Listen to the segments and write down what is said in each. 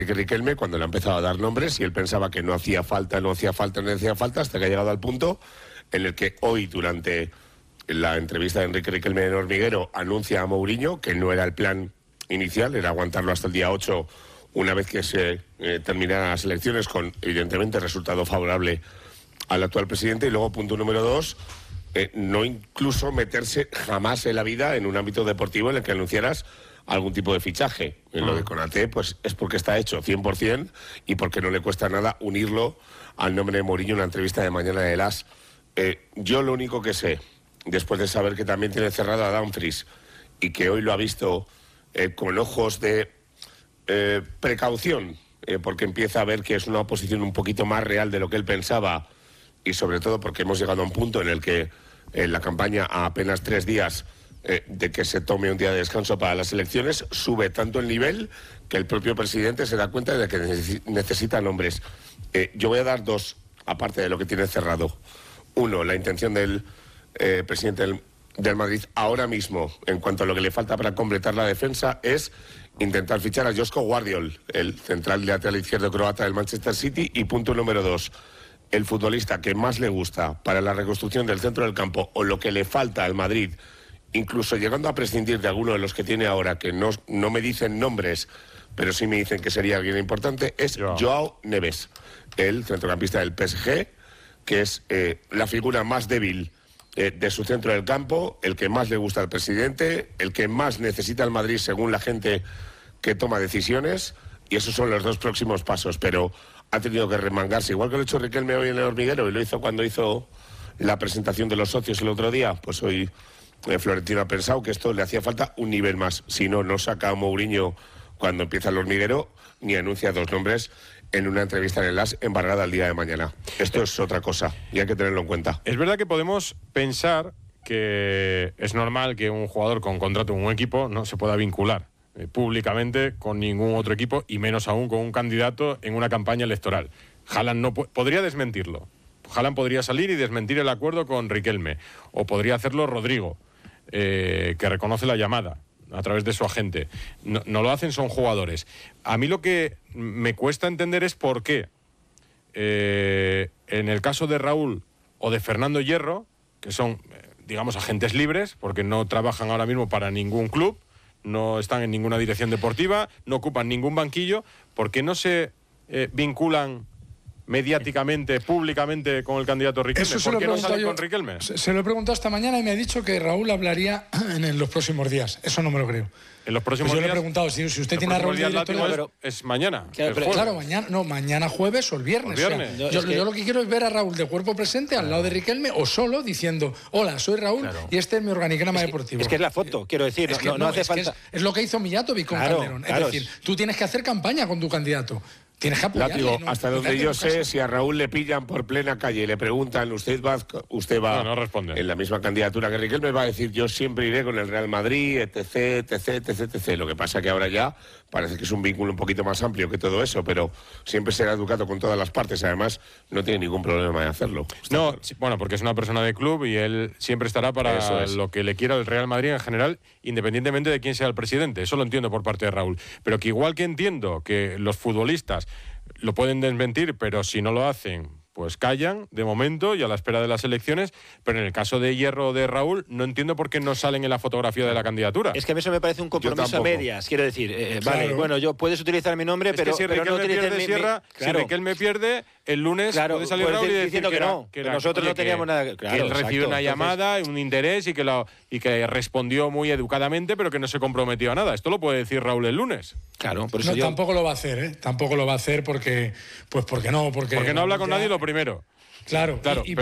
Riquelme cuando le ha empezado a dar nombres y él pensaba que no hacía falta, hasta que ha llegado al punto en el que hoy, durante la entrevista de Enrique Riquelme en Hormiguero, anuncia a Mourinho que no era el plan inicial, era aguantarlo hasta el día 8, una vez que se terminaran las elecciones, con evidentemente resultado favorable al actual presidente. Y luego, punto número 2, no incluso meterse jamás en la vida en un ámbito deportivo en el que anunciaras algún tipo de fichaje. En lo de Konaté, pues es porque está hecho 100% y porque no le cuesta nada unirlo al nombre de Mourinho en una entrevista de mañana de AS. Yo lo único que sé, después de saber que también tiene cerrado a Dumfries y que hoy lo ha visto con ojos de precaución, porque empieza a ver que es una oposición un poquito más real de lo que él pensaba, y sobre todo porque hemos llegado a un punto en el que la campaña, a apenas 3 días de que se tome un día de descanso para las elecciones, sube tanto el nivel que el propio presidente se da cuenta de que necesita nombres. Yo voy a dar 2, aparte de lo que tiene cerrado. 1, la intención del presidente del Madrid ahora mismo, en cuanto a lo que le falta para completar la defensa, es intentar fichar a Joško Gvardiol, el central lateral izquierdo croata del Manchester City. Y punto número 2, el futbolista que más le gusta para la reconstrucción del centro del campo, o lo que le falta al Madrid, incluso llegando a prescindir de alguno de los que tiene ahora, que no me dicen nombres, pero sí me dicen que sería alguien importante, es Joao Neves, el centrocampista del PSG, que es la figura más débil de su centro del campo, el que más le gusta al presidente, el que más necesita al Madrid según la gente que toma decisiones, y esos son los 2 próximos pasos. Pero ha tenido que remangarse, igual que lo ha hecho Riquelme hoy en el Hormiguero, y lo hizo cuando hizo la presentación de los socios el otro día. Pues hoy Florentino ha pensado que esto le hacía falta un nivel más. Si no, no saca a Mourinho cuando empieza el Hormiguero, ni anuncia 2 nombres en una entrevista en el AS embargada el día de mañana. Esto es otra cosa y hay que tenerlo en cuenta. Es verdad que podemos pensar que es normal que un jugador con contrato en un equipo no se pueda vincular públicamente con ningún otro equipo, y menos aún con un candidato en una campaña electoral. Haaland no podría desmentirlo. Haaland podría salir y desmentir el acuerdo con Riquelme, o podría hacerlo Rodrigo, que reconoce la llamada a través de su agente. No lo hacen, son jugadores. A mí lo que me cuesta entender es por qué en el caso de Raúl o de Fernando Hierro, que son, digamos, agentes libres, porque no trabajan ahora mismo para ningún club, no están en ninguna dirección deportiva, no ocupan ningún banquillo, ¿por qué no se vinculan mediáticamente, públicamente con el candidato Riquelme? ¿Por qué no sale con Riquelme? Se lo he preguntado esta mañana y me ha dicho que Raúl hablaría en los próximos días. Eso no me lo creo. En los próximos días. Yo días, le he preguntado si usted tiene a Raúl de director, pero es mañana. Claro, mañana jueves o el viernes. Viernes. O sea, yo lo que quiero es ver a Raúl de cuerpo presente al lado de Riquelme, o solo diciendo: hola, soy Raúl y este es mi organigrama deportivo. Es que es la foto, quiero decir, no hace falta. Es lo que hizo Mijatovic con Calderón. Es decir, tú tienes que hacer campaña con tu candidato. Tienes que apoyarle. Látigo, hasta donde yo sé, si a Raúl le pillan por plena calle y le preguntan, ¿usted va no responde. En la misma candidatura que Riquelme? Va a decir: yo siempre iré con el Real Madrid, etc. Lo que pasa que ahora ya parece que es un vínculo un poquito más amplio que todo eso, pero siempre será educado con todas las partes. Además, no tiene ningún problema de hacerlo. No, bueno, porque es una persona de club y él siempre estará para lo que le quiera el Real Madrid en general, independientemente de quién sea el presidente. Eso lo entiendo por parte de Raúl. Pero que igual que entiendo que los futbolistas lo pueden desmentir, pero si no lo hacen, pues callan de momento y a la espera de las elecciones. Pero en el caso de Hierro o de Raúl, no entiendo por qué no salen en la fotografía de la candidatura. Es que a mí eso me parece un compromiso a medias. Quiero decir, vale, bueno, puedes utilizar mi nombre, pero si no utilices si Riquelme pierde, el lunes puede salir Raúl y decir que no. Que nosotros no teníamos nada. Que él recibió una llamada, un interés y que respondió muy educadamente, pero que no se comprometió a nada. Esto lo puede decir Raúl el lunes. Claro, por eso tampoco lo va a hacer, ¿eh? Tampoco lo va a hacer porque no habla con nadie, lo primero. Claro,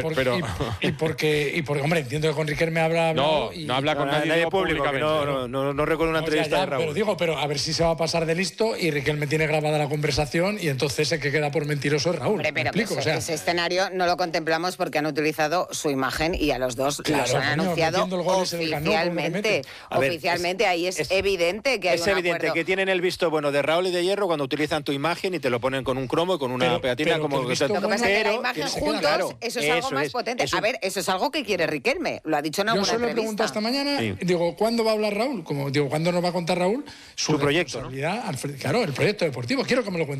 porque, hombre, entiendo que con Riquelme habrá hablado. No habla con nadie públicamente. No recuerdo una entrevista de Raúl. Pero a ver si se va a pasar de listo y Riquelme tiene grabada la conversación y entonces el que queda por mentiroso es Raúl. Hombre, pero ese escenario no lo contemplamos porque han utilizado su imagen y a los dos los han anunciado oficialmente. Oficialmente, ahí es evidente que hay un acuerdo. Es evidente que tienen el visto bueno de Raúl y de Hierro cuando utilizan tu imagen y te lo ponen con un cromo y con una pegatina como... Lo que pasa es que la imagen juntos claro, eso es algo más potente. A ver, eso es algo que quiere Riquelme. Lo ha dicho en alguna entrevista. Yo se lo he preguntado esta mañana, digo, ¿cuándo va a hablar Raúl? ¿Cuándo nos va a contar Raúl? Su proyecto, ¿no? Claro, el proyecto deportivo. Quiero que me lo cuente.